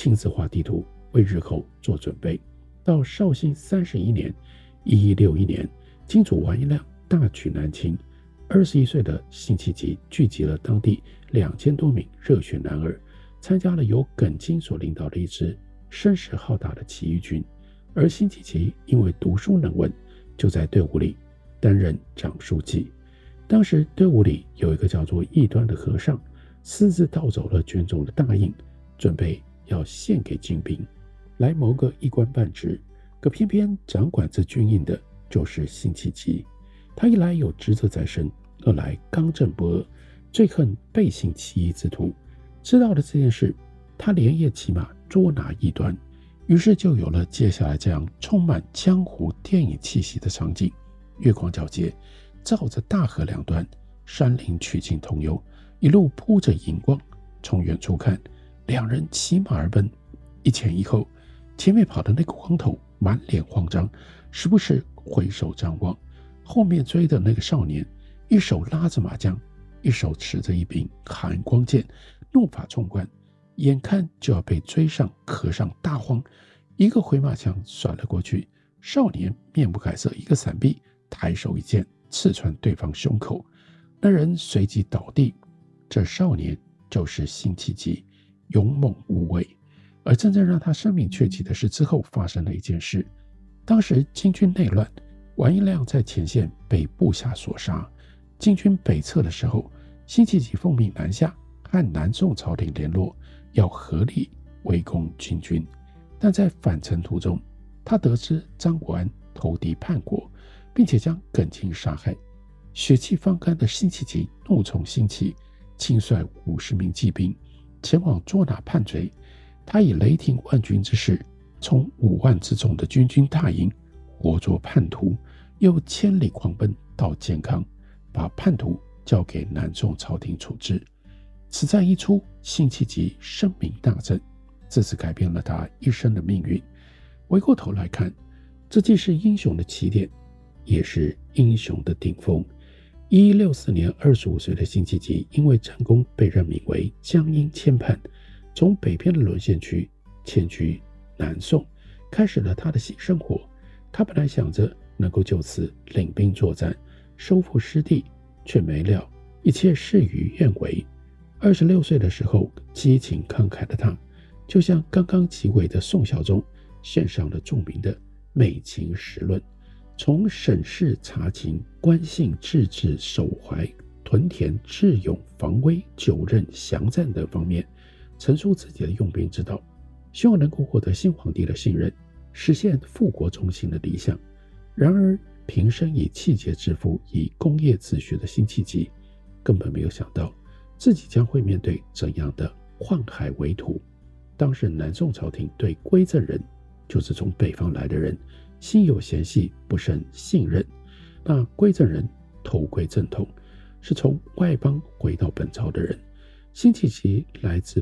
亲自画地图，为日后做准备。到绍兴31年1161年，金主完颜亮大举南侵，21岁的辛弃疾聚集了当地2000多名热血男儿，参加了由耿京所领导的一支声势浩大的起义军。而辛弃疾因为读书能文，就在队伍里担任长书记。当时队伍里有一个叫做异端的和尚，私自盗走了军中的大印，准备要献给金兵，来谋个一官半职。可偏偏掌管这军印的就是辛弃疾，他一来有职责在身，二来刚正不阿，最恨背信弃义之徒。知道了这件事，他连夜骑马捉拿异端，于是就有了接下来这样充满江湖电影气息的场景。月光皎洁，照着大河两端，山林曲径通幽，一路铺着银光。从远处看，两人骑马而奔，一前一后，前面跑的那个光头满脸慌张，时不时回首张望。后面追的那个少年，一手拉着马缰，一手持着一柄寒光剑，怒发冲冠，眼看就要被追上，可上大慌，一个回马枪甩了过去，少年面不改色，一个闪避，抬手一剑刺穿对方胸口，那人随即倒地。这少年就是辛弃疾，勇猛无畏。而真正让他生命鹊起的是之后发生了一件事。当时金军内乱，完颜亮在前线被部下所杀，金军北撤的时候，辛弃疾奉命南下，和南宋朝廷联络，要合力围攻金军。但在返程途中，他得知张国安投敌叛国，并且将耿京杀害。血气方刚的辛弃疾怒从心起，亲率50名骑兵前往捉拿叛贼。他以雷霆万钧之势，从5万之众的军军大营活捉叛徒，又千里狂奔到建康，把叛徒交给南宋朝廷处置。此战一出，辛弃疾声名大振，自此改变了他一生的命运。回过头来看，这既是英雄的起点，也是英雄的顶峰。1164年25岁的辛弃疾因为战功被任命为江阴签判，从北边的沦陷区迁居南宋，开始了他的新生活。他本来想着能够就此领兵作战，收复失地，却没料一切事与愿违。26岁的时候，激情慷慨的他，就像刚刚即位的宋孝宗，献上了著名的《美情实论》，从审视查情、观信、治治、守怀、屯田、智勇、防微、久任、降战等方面，陈述自己的用兵之道，希望能够获得新皇帝的信任，实现富国中兴的理想。然而，平生以气节致富、以功业自诩的辛弃疾，根本没有想到自己将会面对怎样的宦海围屠。当时南宋朝廷对归正人，就是从北方来的人，心有嫌隙，不甚信任。那归正人投归正统，是从外邦回到本朝的人。辛弃疾来自